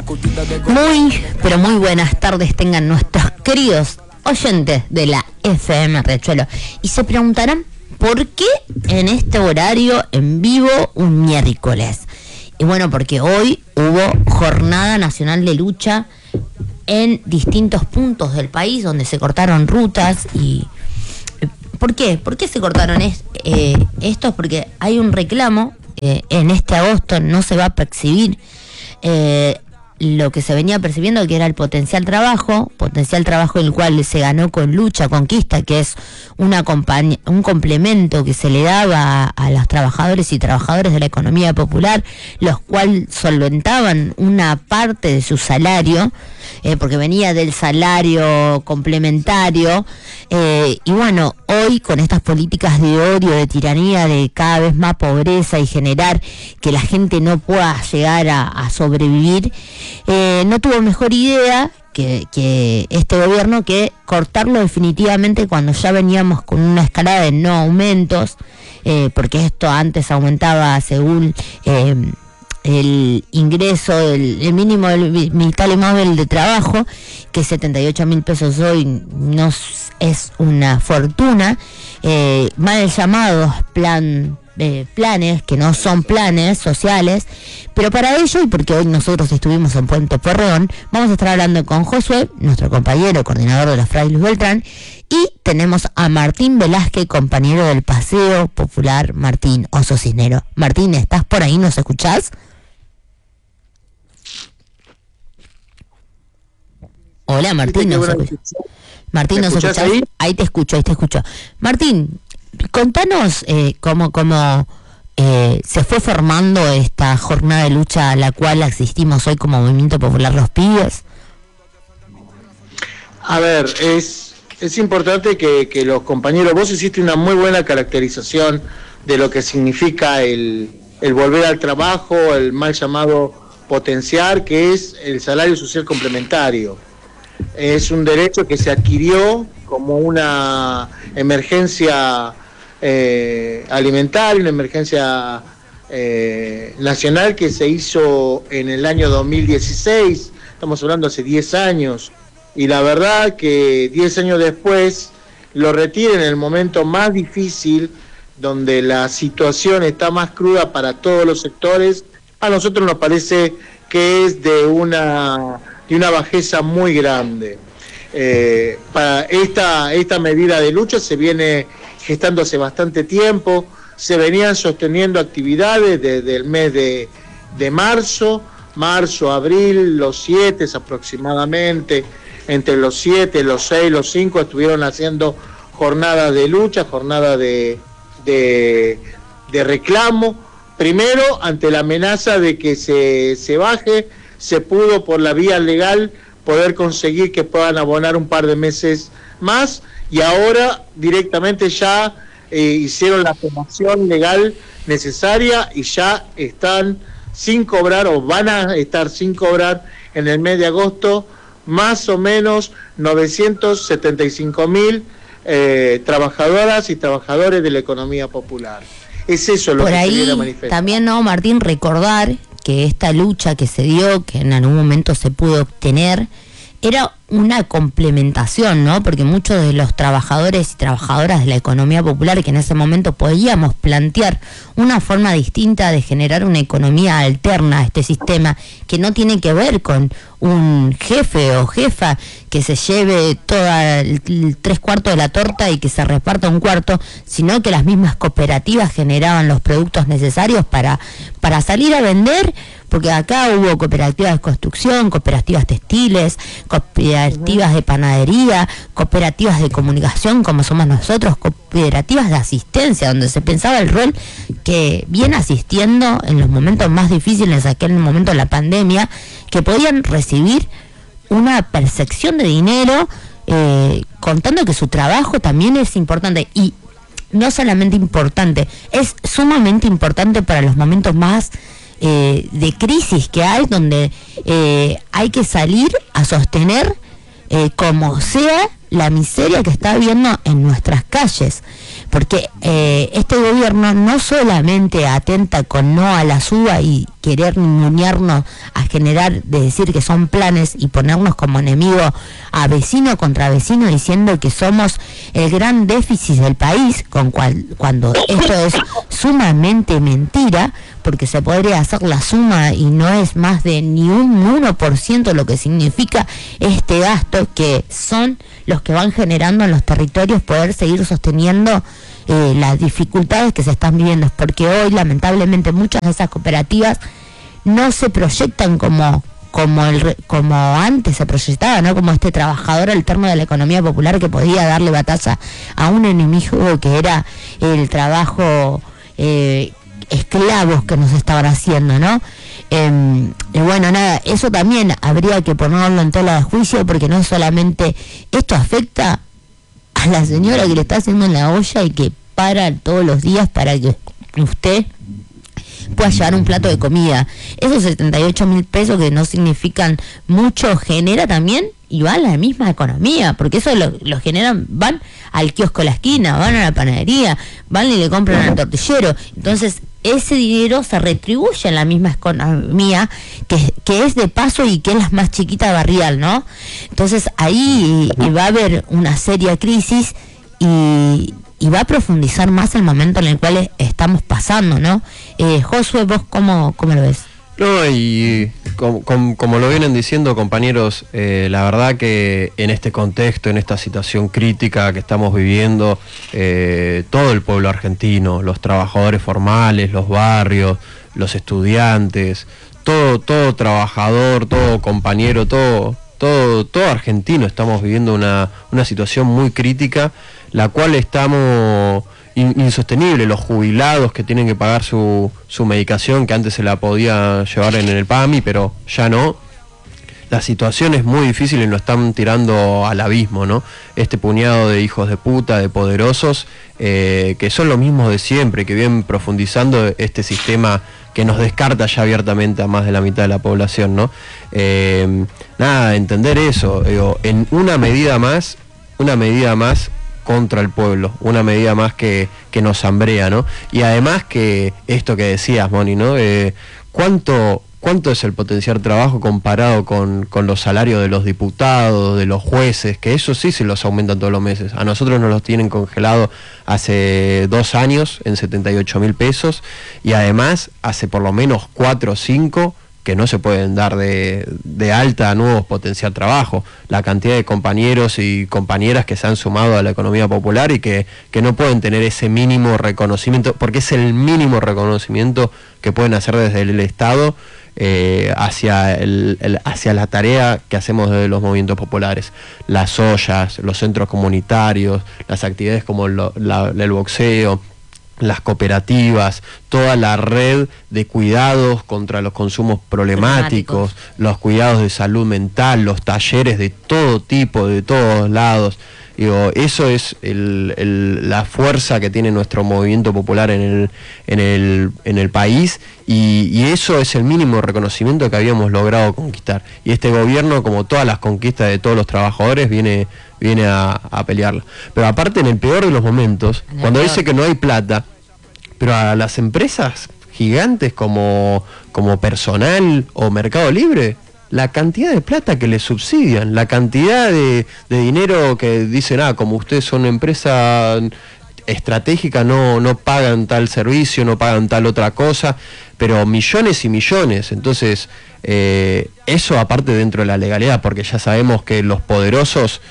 Muy, pero muy buenas tardes tengan nuestros queridos oyentes de la FM Riachuelo. Y se preguntarán, ¿por qué en este horario en vivo un miércoles? Y bueno, porque hoy hubo Jornada Nacional de Lucha en distintos puntos del país donde se cortaron rutas. Y ¿por qué? ¿Por qué se cortaron estos? Porque hay un reclamo, en este agosto no se va a percibir lo que se venía percibiendo, que era el potencial trabajo el cual se ganó con Lucha Conquista, que es un complemento que se le daba a los trabajadores y trabajadoras de la economía popular, los cuales solventaban una parte de su salario, porque venía del salario complementario, y bueno, hoy con estas políticas de odio, de tiranía, de cada vez más pobreza y generar que la gente no pueda llegar a sobrevivir, no tuvo mejor idea que este gobierno que cortarlo definitivamente cuando ya veníamos con una escalada de no aumentos, porque esto antes aumentaba según el ingreso, el mínimo del vital y móvil de trabajo, que 78.000 pesos hoy no es una fortuna, mal llamados planes que no son planes sociales. Pero para ello, y porque hoy nosotros estuvimos en Puente Porreón, vamos a estar hablando con Josué, nuestro compañero, coordinador de la Fray Luis Beltrán, y tenemos a Martín Velázquez, compañero del Paseo Popular Martín Oso Cisnero. Martín, ¿estás por ahí? ¿Nos escuchás? Hola, Martín, ¿nos escuchás? Martín, ¿nos escuchás? Ahí te escucho. Martín, contanos cómo se fue formando esta jornada de lucha a la cual asistimos hoy como Movimiento Popular Los Pibes. A ver, es importante que los compañeros, vos hiciste una muy buena caracterización de lo que significa el volver al trabajo, el mal llamado potenciar, que es el salario social complementario. Es un derecho que se adquirió como una emergencia alimentaria, una emergencia nacional que se hizo en el año 2016, estamos hablando hace 10 años, y la verdad que 10 años después lo retiren en el momento más difícil, donde la situación está más cruda para todos los sectores, a nosotros nos parece que es de una bajeza muy grande. Para esta medida de lucha se viene gestando hace bastante tiempo, se venían sosteniendo actividades desde el mes de marzo, abril, los 7 aproximadamente, entre los 7, los 6, los 5 estuvieron haciendo jornadas de lucha, jornadas de reclamo. Primero, ante la amenaza de que se baje, se pudo por la vía legal poder conseguir que puedan abonar un par de meses más, y ahora directamente ya hicieron la formación legal necesaria y ya están sin cobrar, o van a estar sin cobrar en el mes de agosto, más o menos 975.000 trabajadoras y trabajadores de la economía popular. Es eso lo por que ahí se viene a manifestar. También, ¿no, Martín? Recordar que esta lucha que se dio, que en algún momento se pudo obtener, era una complementación, ¿no? Porque muchos de los trabajadores y trabajadoras de la economía popular, que en ese momento podíamos plantear una forma distinta de generar una economía alterna a este sistema, que no tiene que ver con un jefe o jefa que se lleve toda el 3/4 de la torta y que se reparta un cuarto, sino que las mismas cooperativas generaban los productos necesarios para salir a vender, porque acá hubo cooperativas de construcción, cooperativas textiles, cooperativas de panadería, cooperativas de comunicación como somos nosotros, cooperativas de asistencia, donde se pensaba el rol que viene asistiendo en los momentos más difíciles, aquel momento de la pandemia, que podían recibir una percepción de dinero, contando que su trabajo también es importante, y no solamente importante, es sumamente importante para los momentos más de crisis que hay, donde hay que salir a sostener como sea la miseria que está habiendo en nuestras calles, porque este gobierno no solamente atenta con no a la suba y querer ningunearnos, a generar, de decir que son planes y ponernos como enemigo a vecino contra vecino, diciendo que somos el gran déficit del país, cuando esto es sumamente mentira, porque se podría hacer la suma y no es más de ni un 1% lo que significa este gasto, que son los que van generando en los territorios poder seguir sosteniendo las dificultades que se están viviendo, porque hoy lamentablemente muchas de esas cooperativas no se proyectan como antes se proyectaba, ¿no? Como este trabajador alterno de la economía popular que podía darle batalla a un enemigo que era el trabajo esclavos que nos estaban haciendo, ¿no? Y bueno, nada, eso también habría que ponerlo en tela de juicio, porque no solamente esto afecta a la señora que le está haciendo en la olla y que para todos los días para que usted pueda llevar un plato de comida. Esos 78.000 pesos que no significan mucho, genera también y va a la misma economía, porque eso lo generan, van al kiosco de la esquina, van a la panadería, van y le compran al tortillero. Entonces ese dinero se retribuye en la misma economía que es de paso y que es la más chiquita barrial, ¿no? Entonces ahí va a haber una seria crisis y va a profundizar más el momento en el cual estamos pasando, ¿no? Josué, ¿vos cómo lo ves? No, y como lo vienen diciendo, compañeros, la verdad que en este contexto, en esta situación crítica que estamos viviendo, todo el pueblo argentino, los trabajadores formales, los barrios, los estudiantes, todo trabajador, todo compañero, todo argentino, estamos viviendo una situación muy crítica, la cual estamos insostenible. Los jubilados que tienen que pagar su medicación, que antes se la podía llevar en el PAMI, pero ya no. La situación es muy difícil y nos están tirando al abismo, ¿no? Este puñado de hijos de puta, de poderosos, que son los mismos de siempre, que vienen profundizando este sistema que nos descarta ya abiertamente a más de la mitad de la población, ¿no? Nada, entender eso, en una medida más contra el pueblo, una medida más que nos hambrea, ¿no? Y además que esto que decías, Moni, ¿no? ¿Cuánto es el potencial trabajo comparado con los salarios de los diputados, de los jueces, que eso sí se los aumentan todos los meses? A nosotros nos los tienen congelado hace 2 años en 78.000 pesos y además hace por lo menos 4 o 5 que no se pueden dar de alta a nuevos potencial trabajo. La cantidad de compañeros y compañeras que se han sumado a la economía popular y que no pueden tener ese mínimo reconocimiento, porque es el mínimo reconocimiento que pueden hacer desde el Estado hacia la tarea que hacemos desde los movimientos populares. Las ollas, los centros comunitarios, las actividades como el boxeo, las cooperativas, toda la red de cuidados contra los consumos problemáticos, los cuidados de salud mental, los talleres de todo tipo, de todos lados. Digo, eso es la fuerza que tiene nuestro movimiento popular en el país y eso es el mínimo reconocimiento que habíamos logrado conquistar. Y este gobierno, como todas las conquistas de todos los trabajadores, viene a pelearla. Pero aparte, en el peor de los momentos, cuando dice que no hay plata, pero a las empresas gigantes como Personal o Mercado Libre, la cantidad de plata que les subsidian, la cantidad de dinero que dicen, como ustedes son una empresa estratégica, no pagan tal servicio, no pagan tal otra cosa, pero millones y millones. Entonces, eso aparte dentro de la legalidad, porque ya sabemos que los poderosos,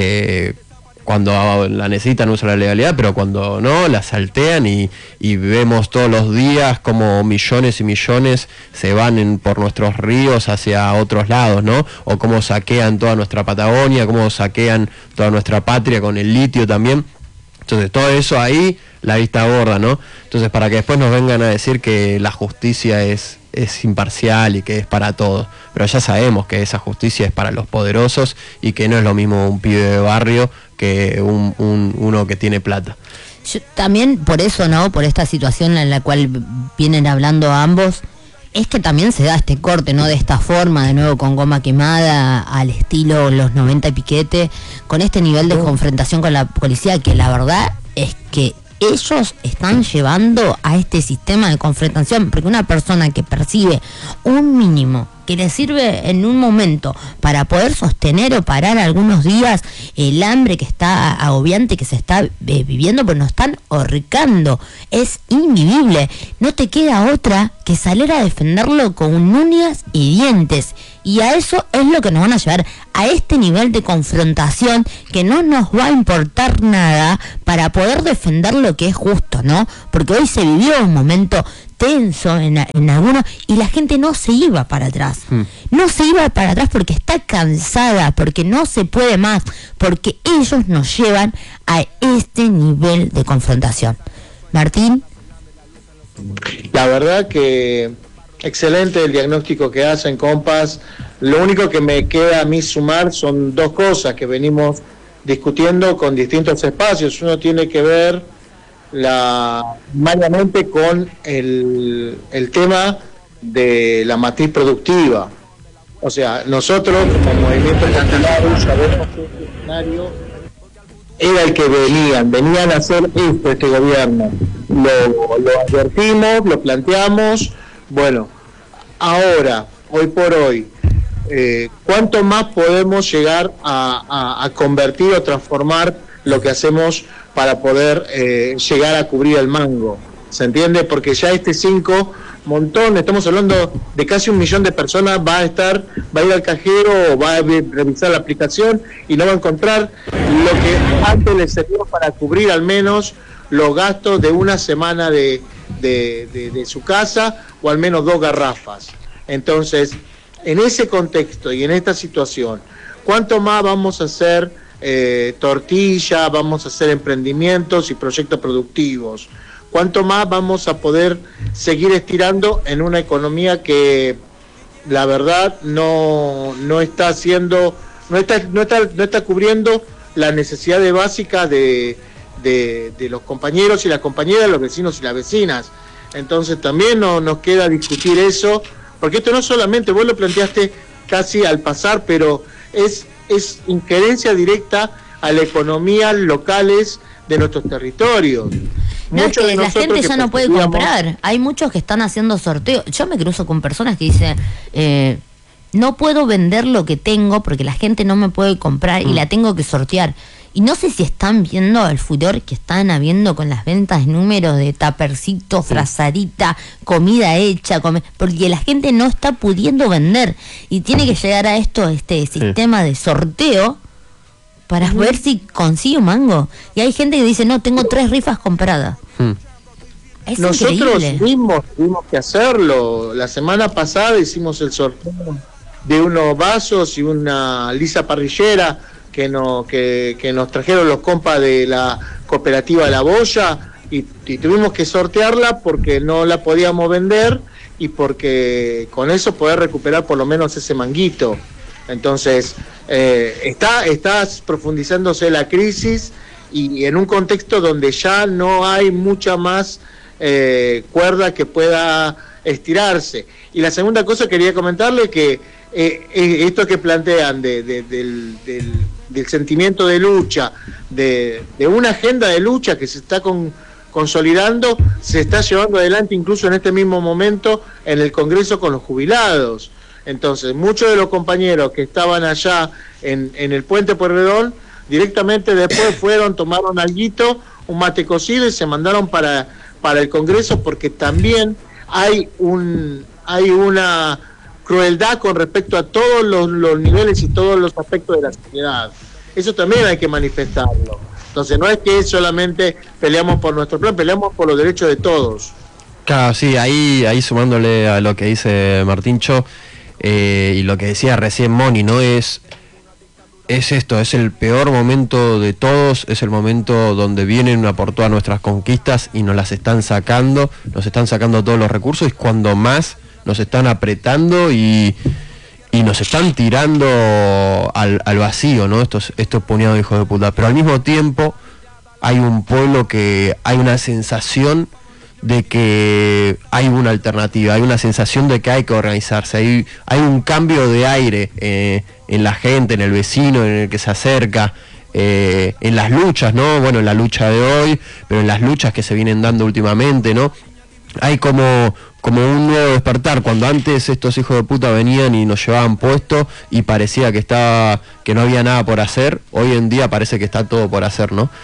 cuando la necesitan usan la legalidad, pero cuando no, la saltean y vemos todos los días como millones y millones se van por nuestros ríos hacia otros lados, ¿no? O cómo saquean toda nuestra Patagonia, cómo saquean toda nuestra patria con el litio también. Entonces todo eso ahí, la vista gorda, ¿no? Entonces para que después nos vengan a decir que la justicia es imparcial y que es para todos, pero ya sabemos que esa justicia es para los poderosos y que no es lo mismo un pibe de barrio que uno que tiene plata. Yo, también por eso, ¿no? Por esta situación en la cual vienen hablando ambos, es que también se da este corte, ¿no? De esta forma, de nuevo con goma quemada, al estilo los 90 y piquete, con este nivel de confrontación con la policía, que la verdad es que ellos están llevando a este sistema de confrontación, porque una persona que percibe un mínimo que le sirve en un momento para poder sostener o parar algunos días el hambre que está agobiante, que se está viviendo, pues nos están ahorcando, es invivible, no te queda otra que salir a defenderlo con uñas y dientes, y a eso es lo que nos van a llevar, a este nivel de confrontación que no nos va a importar nada para poder defender lo que es justo, ¿no? Porque hoy se vivió un momento tenso en algunos, y la gente no se iba para atrás, no se iba para atrás porque está cansada, porque no se puede más, porque ellos nos llevan a este nivel de confrontación. Martín. La verdad que excelente el diagnóstico que hacen, compas. Lo único que me queda a mí sumar son dos cosas que venimos discutiendo con distintos espacios. Uno tiene que ver mayormente con el tema de la matriz productiva. O sea, nosotros como movimiento cancelario sabemos que este escenario era el que venían a hacer este gobierno. Lo advertimos, lo planteamos. Bueno, ahora, hoy por hoy, ¿cuánto más podemos llegar a convertir o transformar lo que hacemos para poder llegar a cubrir el mango? ¿Se entiende? Porque ya este 5 montón, estamos hablando de casi 1 millón de personas, va a ir al cajero o va a revisar la aplicación y no va a encontrar lo que antes le sirvió para cubrir al menos los gastos de una semana de su casa, o al menos 2 garrafas. Entonces, en ese contexto y en esta situación, ¿cuánto más vamos a hacer tortilla, vamos a hacer emprendimientos y proyectos productivos? ¿Cuánto más vamos a poder seguir estirando en una economía que la verdad no está haciendo, no está cubriendo las necesidades básicas de los compañeros y las compañeras, los vecinos y las vecinas? Entonces también nos queda discutir eso, porque esto no solamente, vos lo planteaste casi al pasar, pero es injerencia directa a la economía locales de nuestros territorios. No, es que la gente ya no puede comprar. Hay muchos que están haciendo sorteos. Yo me cruzo con personas que dicen, no puedo vender lo que tengo porque la gente no me puede comprar y la tengo que sortear. Y no sé si están viendo el furor que están habiendo con las ventas de números de tapercito, frazadita, comida hecha, porque la gente no está pudiendo vender. Y tiene que llegar a este sistema de sorteo para ver si consigue un mango. Y hay gente que dice, no, tengo 3 rifas compradas. Es nosotros increíble. mismos tuvimos que hacerlo. La semana pasada hicimos el sorteo de unos vasos y una lisa parrillera que nos trajeron los compas de la cooperativa La Boya, y tuvimos que sortearla porque no la podíamos vender y porque con eso poder recuperar por lo menos ese manguito. Entonces, está profundizándose la crisis, y en un contexto donde ya no hay mucha más cuerda que pueda estirarse. Y la segunda cosa, quería comentarle que esto que plantean del sentimiento de lucha, de una agenda de lucha que se está consolidando, se está llevando adelante incluso en este mismo momento en el Congreso con los jubilados. Entonces, muchos de los compañeros que estaban allá en el Puente Pueyrredón, directamente después tomaron alguito, un mate cocido, y se mandaron para el Congreso, porque también hay una crueldad con respecto a todos los niveles y todos los aspectos de la sociedad. Eso también hay que manifestarlo. Entonces, no es que solamente peleamos por nuestro plan, peleamos por los derechos de todos. Claro, sí, ahí sumándole a lo que dice Martíncho, y lo que decía recién Moni, ¿no? Es esto, es el peor momento de todos, es el momento donde vienen a por todas nuestras conquistas y nos las están sacando todos los recursos, y cuando más nos están apretando y nos están tirando al vacío, ¿no? Estos puñados de hijos de puta. Pero al mismo tiempo hay un pueblo que hay una sensación de que hay una alternativa, hay una sensación de que hay que organizarse, hay un cambio de aire en la gente, en el vecino, en el que se acerca, en las luchas, ¿no? Bueno, en la lucha de hoy, pero en las luchas que se vienen dando últimamente, ¿no? Hay como un nuevo despertar. Cuando antes estos hijos de puta venían y nos llevaban puestos y parecía que no había nada por hacer, hoy en día parece que está todo por hacer, ¿no?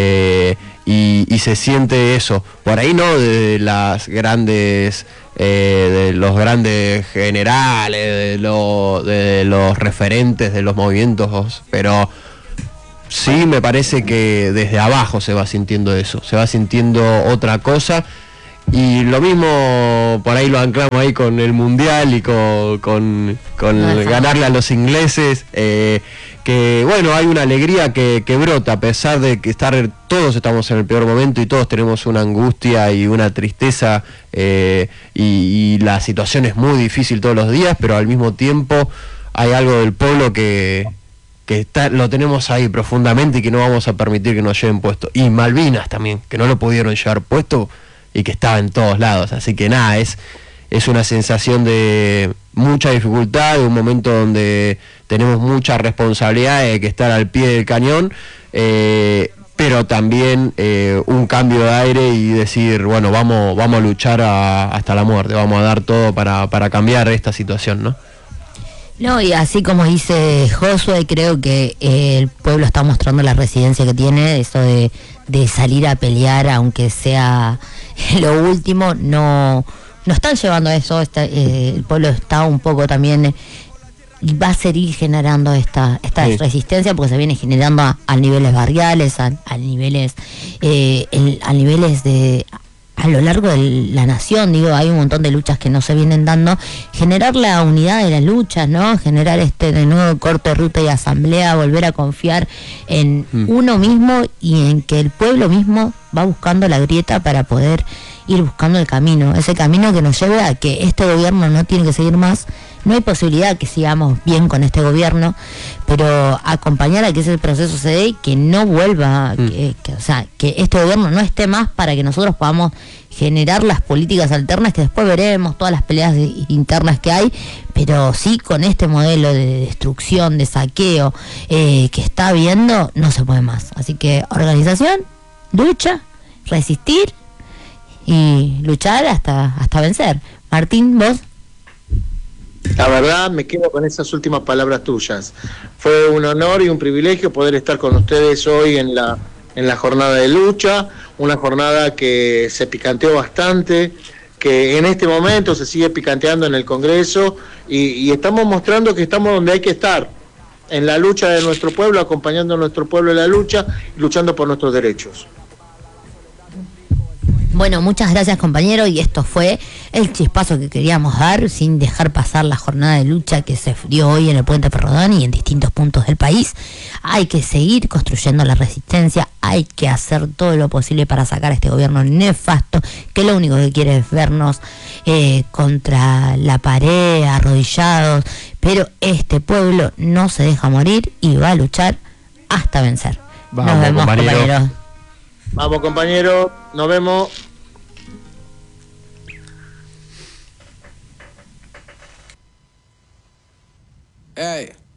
Y se siente eso. Por ahí no de las grandes, de los grandes generales, de los referentes de los movimientos, pero sí me parece que desde abajo se va sintiendo eso, se va sintiendo otra cosa. Y lo mismo, por ahí lo anclamos ahí con el Mundial y con ganarle a los ingleses, que bueno, hay una alegría que brota, a pesar de que todos estamos en el peor momento y todos tenemos una angustia y una tristeza, y la situación es muy difícil todos los días, pero al mismo tiempo hay algo del pueblo que lo tenemos ahí profundamente y que no vamos a permitir que nos lleven puesto. Y Malvinas también, que no lo pudieron llevar puesto y que estaba en todos lados, así que nada, es una sensación de mucha dificultad, de un momento donde tenemos mucha responsabilidad, de que estar al pie del cañón, pero también un cambio de aire y decir, bueno, vamos a luchar hasta la muerte, vamos a dar todo para cambiar esta situación, ¿no? No, y así como dice Josué, creo que el pueblo está mostrando la resiliencia que tiene, eso de salir a pelear, aunque sea lo último, no están llevando a eso, el pueblo está un poco también, y va a seguir generando esta Sí. resistencia, porque se viene generando a niveles barriales, a niveles de... A lo largo de la nación, digo, hay un montón de luchas que no se vienen dando. Generar la unidad de las luchas, ¿no? Generar de nuevo corte de ruta y asamblea, volver a confiar en uno mismo y en que el pueblo mismo va buscando la grieta para poder ir buscando el camino. Ese camino que nos lleve a que este gobierno no tiene que seguir más. No hay posibilidad que sigamos bien con este gobierno, pero acompañar a que ese proceso se dé y que no vuelva, o sea, que este gobierno no esté más para que nosotros podamos generar las políticas alternas que después veremos, todas las peleas internas que hay, pero sí con este modelo de destrucción, de saqueo que está habiendo, no se puede más. Así que organización, lucha, resistir y luchar hasta vencer. Martín, vos. La verdad, me quedo con esas últimas palabras tuyas. Fue un honor y un privilegio poder estar con ustedes hoy en la jornada de lucha, una jornada que se picanteó bastante, que en este momento se sigue picanteando en el Congreso, y estamos mostrando que estamos donde hay que estar, en la lucha de nuestro pueblo, acompañando a nuestro pueblo en la lucha, luchando por nuestros derechos. Bueno, muchas gracias, compañero, y esto fue el chispazo que queríamos dar sin dejar pasar la jornada de lucha que se dio hoy en el Puente Ferrodón y en distintos puntos del país. Hay que seguir construyendo la resistencia, hay que hacer todo lo posible para sacar a este gobierno nefasto que lo único que quiere es vernos contra la pared, arrodillados, pero este pueblo no se deja morir y va a luchar hasta vencer. Vamos, nos vemos, compañeros. Vamos, compañeros, nos vemos. Hey.